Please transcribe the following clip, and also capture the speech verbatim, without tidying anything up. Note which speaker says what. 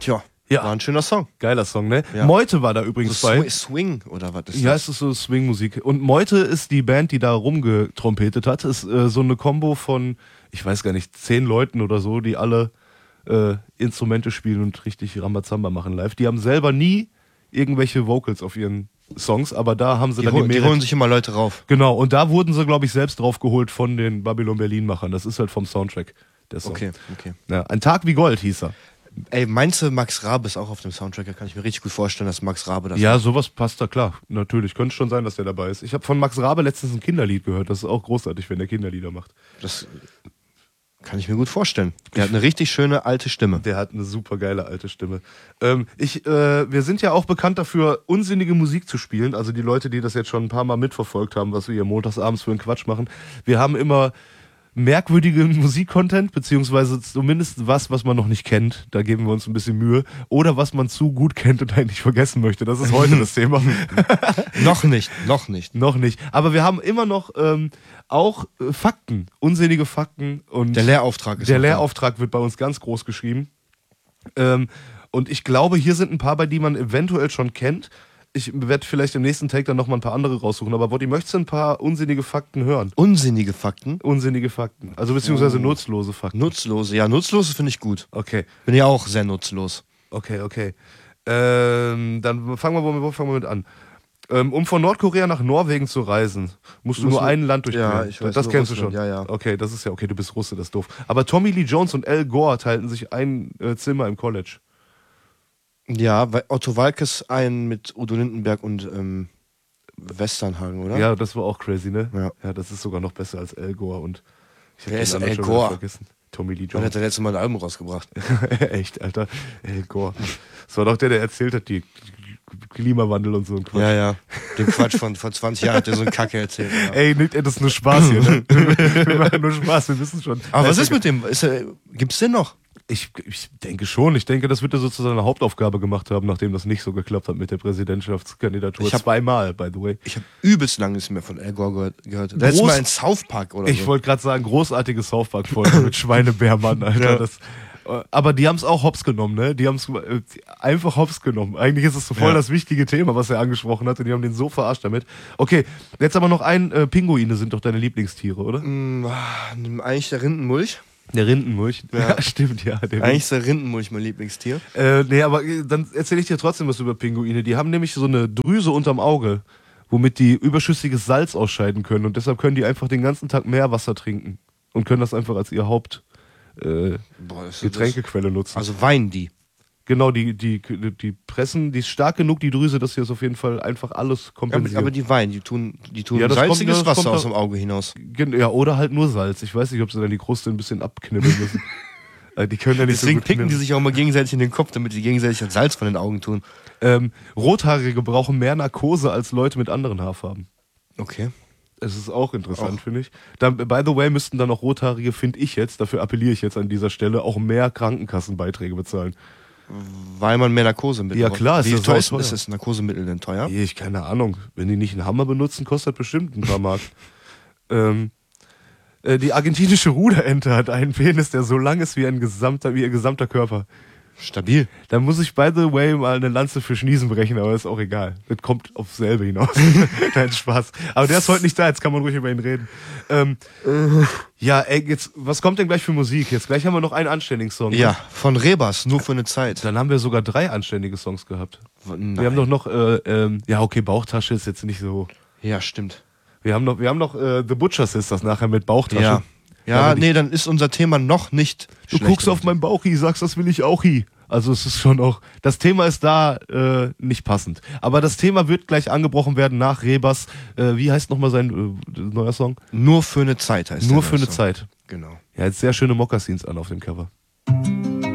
Speaker 1: Tja,
Speaker 2: Ja.
Speaker 1: war ein schöner Song.
Speaker 2: Geiler Song, ne?
Speaker 1: Ja.
Speaker 2: Meute war da übrigens
Speaker 1: So
Speaker 2: bei.
Speaker 1: Sw- Swing oder was ist
Speaker 2: Ja,
Speaker 1: das?
Speaker 2: es ist so Swing-Musik. Und Meute ist die Band, die da rumgetrompetet hat. Ist äh, so eine Kombo von, ich weiß gar nicht, zehn Leuten oder so, die alle äh, Instrumente spielen und richtig Rambazamba machen live. Die haben selber nie irgendwelche Vocals auf ihren Songs, aber da haben sie
Speaker 1: Die,
Speaker 2: dann
Speaker 1: hol,
Speaker 2: die
Speaker 1: die
Speaker 2: Merit-
Speaker 1: holen sich immer Leute rauf.
Speaker 2: Genau, und da wurden sie, glaube ich, selbst drauf geholt von den Babylon Berlin-Machern. Das ist halt vom Soundtrack, der Song.
Speaker 1: Okay, okay.
Speaker 2: Ja, Ein Tag wie Gold hieß er.
Speaker 1: Ey, meinst du, Max Rabe ist auch auf dem Soundtrack? Da kann ich mir richtig gut vorstellen, dass Max Rabe das
Speaker 2: Ja, sowas passt da klar. Natürlich, könnte schon sein, dass der dabei ist. Ich habe von Max Rabe letztens ein Kinderlied gehört. Das ist auch großartig, wenn der Kinderlieder macht.
Speaker 1: Das kann ich mir gut vorstellen. Der hat eine richtig schöne alte Stimme.
Speaker 2: Der hat eine super geile alte Stimme. Ähm, ich, äh, wir sind ja auch bekannt dafür, unsinnige Musik zu spielen. Also die Leute, die das jetzt schon ein paar Mal mitverfolgt haben, was wir hier montagsabends für einen Quatsch machen. Wir haben immer merkwürdigen Musikcontent, beziehungsweise zumindest was, was man noch nicht kennt. Da geben wir uns ein bisschen Mühe. Oder was man zu gut kennt und eigentlich vergessen möchte. Das ist heute das Thema.
Speaker 1: Noch nicht, noch nicht.
Speaker 2: Noch nicht. Aber wir haben immer noch ähm, auch äh, Fakten, unsinnige Fakten. Und
Speaker 1: Der Lehrauftrag ist
Speaker 2: der
Speaker 1: noch da.
Speaker 2: Lehrauftrag wird bei uns ganz groß geschrieben. Ähm, und ich glaube, hier sind ein paar bei, die man eventuell schon kennt. Ich werde vielleicht im nächsten Take dann nochmal ein paar andere raussuchen. Aber Wotti, möchtest du ein paar unsinnige Fakten hören?
Speaker 1: Unsinnige Fakten.
Speaker 2: Unsinnige Fakten. Also beziehungsweise
Speaker 1: Oh.
Speaker 2: nutzlose Fakten.
Speaker 1: Nutzlose. Ja, nutzlose finde ich gut.
Speaker 2: Okay,
Speaker 1: Bin ja auch sehr nutzlos.
Speaker 2: okay, okay. Ähm, dann fangen wir, wo fangen wir mit an. Ähm, um von Nordkorea nach Norwegen zu reisen, musst du
Speaker 1: Muss
Speaker 2: nur
Speaker 1: nur-
Speaker 2: ein Land durchqueren.
Speaker 1: Ja, ich weiß
Speaker 2: das
Speaker 1: nur
Speaker 2: kennst
Speaker 1: Russland,
Speaker 2: du schon.
Speaker 1: ja, ja.
Speaker 2: Okay, das ist ja okay, du bist Russe, das ist doof. Aber Tommy Lee Jones und Al Gore teilten sich ein äh, Zimmer im College.
Speaker 1: Ja, weil Otto Walkes einen mit Udo Lindenberg und ähm, Westernhagen, oder?
Speaker 2: Ja, das war auch crazy, ne?
Speaker 1: Ja.
Speaker 2: Ja, das ist sogar noch besser als Al Gore und ich hab
Speaker 1: Wer
Speaker 2: den
Speaker 1: ist
Speaker 2: anderen
Speaker 1: Al
Speaker 2: schon
Speaker 1: Gore?
Speaker 2: wieder vergessen. Tommy Lee
Speaker 1: Wann
Speaker 2: Jones.
Speaker 1: hat er letztes Mal ein Album rausgebracht?
Speaker 2: Echt, Alter. Al Gore. Das war doch der, der erzählt hat, die Klimawandel und so ein Quatsch.
Speaker 1: Ja, ja. Den Quatsch von vor zwanzig Jahren hat er so eine Kacke erzählt. Ja.
Speaker 2: Ey, nicht, ey, das ist nur Spaß hier, ne? Wir machen nur Spaß, wir wissen schon.
Speaker 1: Aber was
Speaker 2: Also,
Speaker 1: ist mit dem? Ist er, gibt's den noch?
Speaker 2: Ich, ich denke schon. Ich denke, das wird er sozusagen eine Hauptaufgabe gemacht haben, nachdem das nicht so geklappt hat mit der Präsidentschaftskandidatur.
Speaker 1: Ich hab-
Speaker 2: Zweimal, by the way.
Speaker 1: Ich habe übelst lange nichts mehr von Al Gore gehört. gehört. Letztes
Speaker 2: Groß-
Speaker 1: Mal in South Park oder
Speaker 2: Ich
Speaker 1: so.
Speaker 2: wollte gerade sagen, großartige South Park-Folge mit Schweinebärmann, Alter.
Speaker 1: Ja.
Speaker 2: Das, äh, aber die haben es auch hops genommen, ne? Die haben es äh, einfach hops genommen. Eigentlich ist es so voll
Speaker 1: Ja.
Speaker 2: das wichtige Thema, was er angesprochen hat, und die haben den so verarscht damit. Okay, jetzt aber noch ein, äh, Pinguine sind doch deine Lieblingstiere, oder?
Speaker 1: Mm, ah, eigentlich der Rindenmulch.
Speaker 2: Der Rindenmulch. Ja,
Speaker 1: Ja.
Speaker 2: stimmt, ja. Der
Speaker 1: Eigentlich ist der Rindenmulch mein Lieblingstier.
Speaker 2: Äh, nee, aber äh, dann erzähle ich dir trotzdem was über Pinguine. Die haben nämlich so eine Drüse unterm Auge, womit die überschüssiges Salz ausscheiden können. Und deshalb können die einfach den ganzen Tag Meerwasser trinken. Und können das einfach als ihr Haupt äh,
Speaker 1: Boah, das ist
Speaker 2: Getränkequelle nutzen.
Speaker 1: Also weinen die.
Speaker 2: Genau, die, die, die pressen, die ist stark genug, die Drüse, dass sie das auf jeden Fall einfach alles
Speaker 1: Ja, aber,
Speaker 2: kompensiert.
Speaker 1: aber die weinen, die tun, die tun
Speaker 2: Ja, das kommt-
Speaker 1: salziges
Speaker 2: das
Speaker 1: Wasser
Speaker 2: kommt
Speaker 1: aus
Speaker 2: da-
Speaker 1: dem Auge hinaus.
Speaker 2: Gen- ja, oder halt nur Salz. Ich weiß nicht, ob sie dann die Kruste ein bisschen abknibbeln müssen. Äh, die können ja nicht
Speaker 1: Deswegen
Speaker 2: so gut
Speaker 1: picken die
Speaker 2: knibbeln.
Speaker 1: sich auch mal gegenseitig in den Kopf, damit die gegenseitig das Salz von den Augen tun.
Speaker 2: Ähm, Rothaarige brauchen mehr Narkose als Leute mit anderen Haarfarben.
Speaker 1: Okay.
Speaker 2: Es ist auch interessant,
Speaker 1: Auch.
Speaker 2: finde ich. Dann, by the way, müssten dann auch Rothaarige, finde ich jetzt, dafür appelliere ich jetzt an dieser Stelle, auch mehr Krankenkassenbeiträge bezahlen.
Speaker 1: Weil man mehr Narkosemittel
Speaker 2: Ja,
Speaker 1: braucht.
Speaker 2: klar, ist
Speaker 1: Wie
Speaker 2: das
Speaker 1: teuer
Speaker 2: auch
Speaker 1: ist,
Speaker 2: teuer.
Speaker 1: ist das Narkosemittel denn teuer?
Speaker 2: Ich, keine Ahnung. Wenn die nicht einen Hammer benutzen, kostet das bestimmt ein paar Mark. ähm, äh, die argentinische Ruderente hat einen Penis, der so lang ist wie, ein gesamter, wie ihr gesamter Körper.
Speaker 1: Stabil.
Speaker 2: Da muss ich, by the way, mal eine Lanze für Schniesen brechen, aber ist auch egal. Das kommt aufs selbe hinaus. Nein, Spaß. Aber der ist heute nicht da, jetzt kann man ruhig über ihn reden. Ähm, ja, ey, jetzt, was kommt denn gleich für Musik? Jetzt gleich haben wir noch einen anständigen Song. ne?
Speaker 1: Ja, von Rebas, nur für eine Zeit.
Speaker 2: Dann haben wir sogar drei anständige Songs gehabt.
Speaker 1: Nein.
Speaker 2: Wir haben doch noch, äh, ähm, ja, okay, Bauchtasche ist jetzt nicht so.
Speaker 1: Ja, stimmt.
Speaker 2: Wir haben noch, wir haben noch äh, The Butcher Sisters nachher mit Bauchtasche.
Speaker 1: Ja. Ja,
Speaker 2: aber die-
Speaker 1: nee, dann ist unser Thema noch nicht
Speaker 2: Du
Speaker 1: schlecht.
Speaker 2: guckst auf meinen Bauchi, sagst, das will ich auch hi. Also es ist schon auch, das Thema ist da äh, nicht passend. Aber das Thema wird gleich angebrochen werden nach Rebas. Äh, wie heißt nochmal sein äh, neuer Song?
Speaker 1: Nur für eine Zeit heißt
Speaker 2: Nur
Speaker 1: der
Speaker 2: für eine
Speaker 1: Song.
Speaker 2: Zeit.
Speaker 1: Genau.
Speaker 2: Ja, jetzt sehr schöne Mokassins an auf dem Cover.